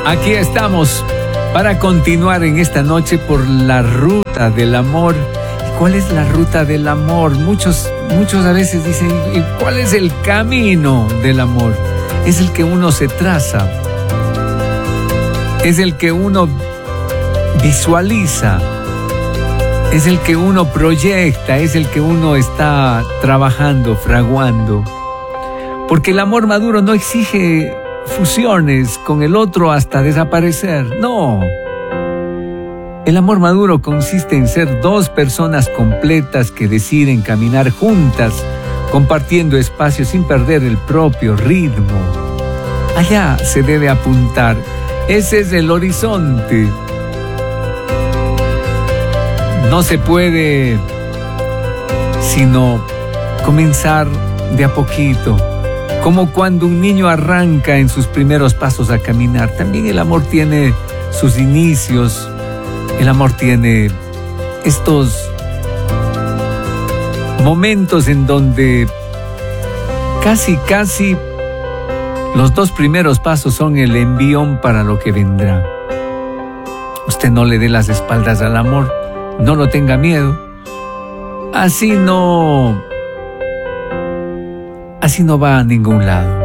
Aquí estamos para continuar en esta noche por la ruta del amor. ¿Y cuál es la ruta del amor? Muchos a veces dicen, ¿y cuál es el camino del amor? Es el que uno se traza, es el que uno visualiza, es el que uno proyecta, es el que uno está trabajando, fraguando. Porque el amor maduro no exige fusiones con el otro hasta desaparecer. No. El amor maduro consiste en ser dos personas completas que deciden caminar juntas, compartiendo espacio sin perder el propio ritmo. Allá se debe apuntar. Ese es el horizonte. No se puede sino comenzar de a poquito. Como cuando un niño arranca en sus primeros pasos a caminar. También el amor tiene sus inicios. El amor tiene estos momentos en donde casi los dos primeros pasos son el envión para lo que vendrá. Usted no le dé las espaldas al amor, no lo tenga miedo. Así no va a ningún lado.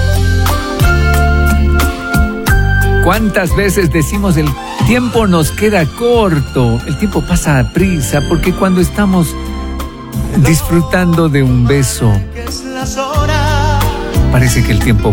¿Cuántas veces decimos el tiempo nos queda corto? El tiempo pasa a prisa porque cuando estamos disfrutando de un beso, parece que el tiempo